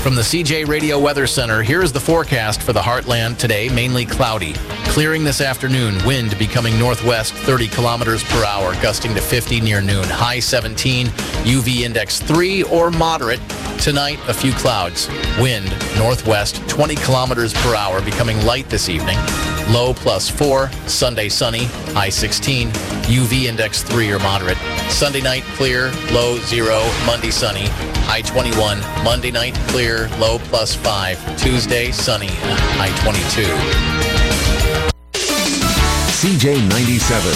From the CJ Radio Weather Center, here is the forecast for the Heartland today. Mainly cloudy. Clearing this afternoon. Wind becoming northwest 30 kilometers per hour, gusting to 50 near noon. High 17. UV index 3 or moderate. Tonight, a few clouds. Wind northwest 20 kilometers per hour, becoming light this evening. Low +4. Sunday sunny. High 16. UV index 3 or moderate. Sunday night clear. Low 0. Monday sunny. High 21. Monday night clear. Low +5. Tuesday sunny. High 22. CJ 97.